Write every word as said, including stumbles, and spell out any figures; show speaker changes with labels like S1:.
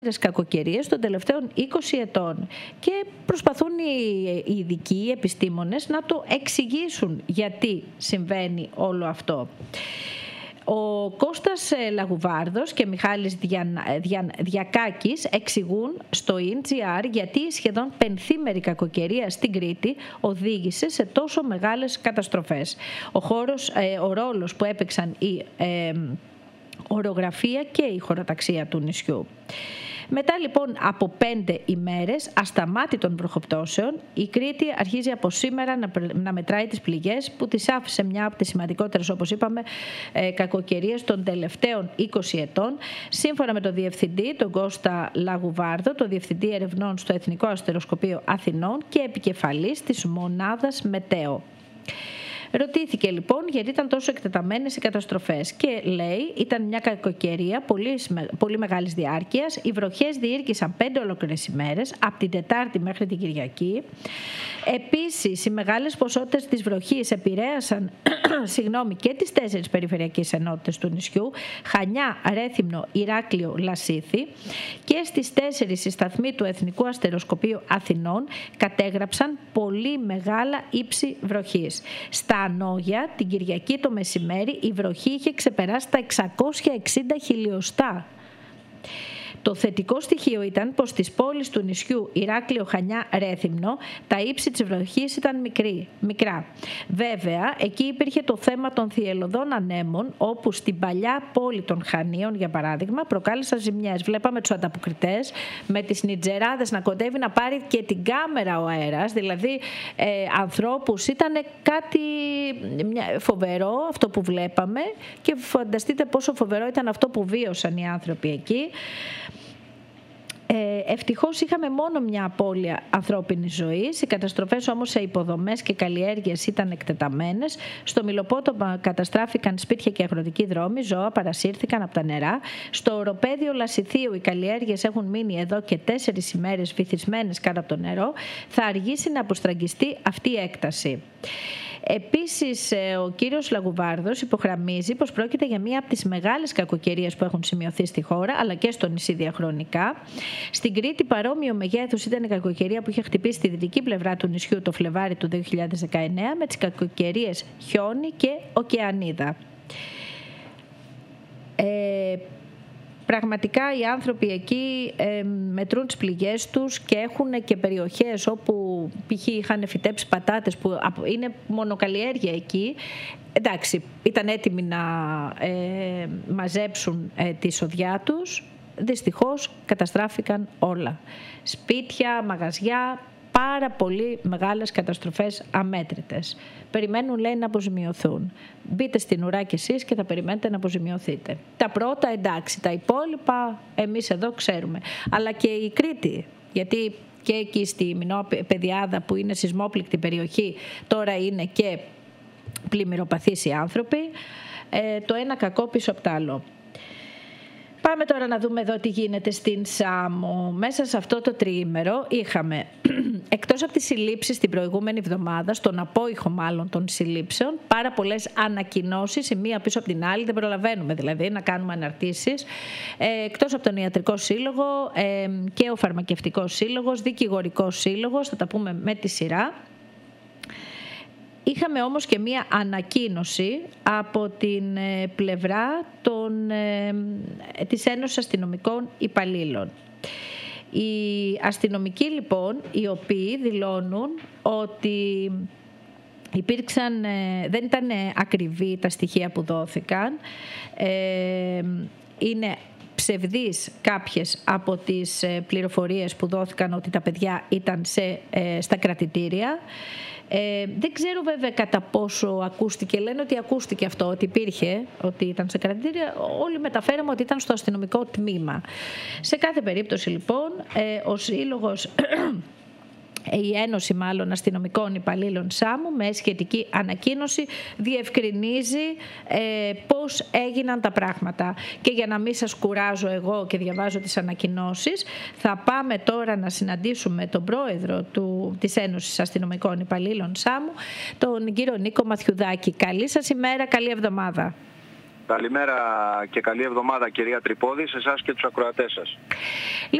S1: κακοκαιρίες των τελευταίων είκοσι ετών και προσπαθούν οι ειδικοί, οι επιστήμονες να το εξηγήσουν γιατί συμβαίνει όλο αυτό. Ο Κώστας Λαγουβάρδος και Μιχάλης Διακάκης εξηγούν στο ι εν τζι αρ γιατί η σχεδόν πενθήμερη κακοκαιρία στην Κρήτη οδήγησε σε τόσο μεγάλες καταστροφές. Ο, χώρος, ο ρόλος που έπαιξαν η ε, ορογραφία και η χωροταξία του νησιού. Μετά λοιπόν από πέντε ημέρες ασταμάτητων βροχοπτώσεων, η Κρήτη αρχίζει από σήμερα να, να μετράει τις πληγές που της άφησε μια από τις σημαντικότερες, όπως είπαμε, ε, κακοκαιρίες των τελευταίων είκοσι ετών, σύμφωνα με τον Διευθυντή, τον Κώστα Λαγουβάρδο, τον Διευθυντή Ερευνών στο Εθνικό Αστεροσκοπείο Αθηνών και επικεφαλής της Μονάδας Μετέο. Ρωτήθηκε λοιπόν γιατί ήταν τόσο εκτεταμένες οι καταστροφές και λέει ήταν μια κακοκαιρία πολύ, πολύ μεγάλης διάρκειας. Οι βροχές διήρκησαν πέντε ολόκληρες ημέρες, από την Τετάρτη μέχρι την Κυριακή. Επίσης, οι μεγάλες ποσότητες της βροχής επηρέασαν συγγνώμη, και τις τέσσερις περιφερειακές ενότητες του νησιού, Χανιά, Ρέθυμνο, Ηράκλειο, Λασίθι, και στις τέσσερις σταθμοί του Εθνικού Αστεροσκοπείου Αθηνών κατέγραψαν πολύ μεγάλα ύψη βροχής. Στα Ανόγια, την Κυριακή το μεσημέρι, η βροχή είχε ξεπεράσει τα εξακόσια εξήντα χιλιοστά. Το θετικό στοιχείο ήταν πως στις πόλεις του νησιού Ηράκλειο, Χανιά, Ρέθυμνο τα ύψη της βροχής ήταν μικρή, μικρά. Βέβαια, εκεί υπήρχε το θέμα των θυελλωδών ανέμων, όπου στην παλιά πόλη των Χανίων, για παράδειγμα, προκάλεσαν ζημιές. Βλέπαμε τους ανταποκριτές με τις νιτζεράδες να κοντεύει να πάρει και την κάμερα ο αέρας, δηλαδή ε, ανθρώπους. Ήταν κάτι φοβερό αυτό που βλέπαμε και φανταστείτε πόσο φοβερό ήταν αυτό που βίωσαν οι άνθρωποι εκεί. Ε, ευτυχώς είχαμε μόνο μια απώλεια ανθρώπινης ζωής. Οι καταστροφές όμως σε υποδομές και καλλιέργειες ήταν εκτεταμένες. Στο Μυλοπότομα καταστράφηκαν σπίτια και αγροτικοί δρόμοι, ζώα παρασύρθηκαν από τα νερά. Στο οροπέδιο Λασιθίου οι καλλιέργειες έχουν μείνει εδώ και τέσσερις ημέρες βυθισμένες κάτω από το νερό. Θα αργήσει να αποστραγγιστεί αυτή η έκταση. Επίσης, ο κύριος Λαγουβάρδος υπογραμμίζει πως πρόκειται για μία από τις μεγάλες κακοκαιρίες που έχουν σημειωθεί στη χώρα, αλλά και στο νησί διαχρονικά. Στην Κρήτη, παρόμοιο μεγέθους ήταν η κακοκαιρία που είχε χτυπήσει τη δυτική πλευρά του νησιού το Φλεβάρι του δύο χιλιάδες δεκαεννέα, με τις κακοκαιρίες Χιόνι και Οκεανίδα. Ε, Πραγματικά οι άνθρωποι εκεί ε, μετρούν τις πληγές τους και έχουν και περιοχές όπου π.χ. είχαν φυτέψει πατάτες που είναι μονοκαλλιέργεια εκεί. Εντάξει, ήταν έτοιμοι να ε, μαζέψουν ε, τη σοδιά τους. Δυστυχώς καταστράφηκαν όλα. Σπίτια, μαγαζιά, πάρα πολύ μεγάλες καταστροφές αμέτρητες. Περιμένουν, λέει, να αποζημιωθούν. Μπείτε στην ουρά κι εσείς και θα περιμένετε να αποζημιωθείτε. Τα πρώτα εντάξει, τα υπόλοιπα εμείς εδώ ξέρουμε. Αλλά και η Κρήτη, γιατί και εκεί στη Μινό Πεδιάδα που είναι σεισμόπληκτη περιοχή τώρα είναι και πλημμυροπαθείς οι άνθρωποι. Ε, το ένα κακό πίσω από το άλλο. Πάμε τώρα να δούμε εδώ τι γίνεται στην Σάμο. Μέσα σε αυτό το τριήμερο είχαμε, εκτός από τις συλλήψεις την προηγούμενη εβδομάδα, στον απόϊχο μάλλον των συλλήψεων, πάρα πολλές ανακοινώσεις, η μία πίσω από την άλλη, δεν προλαβαίνουμε δηλαδή να κάνουμε αναρτήσεις. Ε, εκτός από τον Ιατρικό Σύλλογο ε, και ο Φαρμακευτικός Σύλλογος, Δικηγορικός Σύλλογος, θα τα πούμε με τη σειρά. Είχαμε όμως και μία ανακοίνωση από την πλευρά των, ε, της Ένωσης Αστυνομικών Υπαλλήλων. Οι αστυνομικοί λοιπόν, οι οποίοι δηλώνουν ότι υπήρξαν, ε, δεν ήταν ακριβή τα στοιχεία που δόθηκαν, ε, είναι ψευδείς κάποιες από τις πληροφορίες που δόθηκαν ότι τα παιδιά ήταν σε, ε, στα κρατητήρια. Ε, δεν ξέρω βέβαια κατά πόσο ακούστηκε. Λένε ότι ακούστηκε αυτό, ότι υπήρχε, ότι ήταν σε κρατητήρια. Όλοι μεταφέραμε ότι ήταν στο αστυνομικό τμήμα. Σε κάθε περίπτωση λοιπόν, ε, ο Σύλλογος, η Ένωση μάλλον Αστυνομικών Υπαλλήλων Σάμου, με σχετική ανακοίνωση διευκρινίζει ε, πώς έγιναν τα πράγματα. Και για να μην σας κουράζω εγώ και διαβάζω τις ανακοινώσεις, θα πάμε τώρα να συναντήσουμε τον πρόεδρο του, της Ένωσης Αστυνομικών Υπαλλήλων Σάμου, τον κύριο Νίκο Μαθιουδάκη. Καλή σας ημέρα, καλή εβδομάδα.
S2: Καλημέρα και καλή εβδομάδα, κυρία Τρυπόδη, σε εσάς και τους ακροατές σας.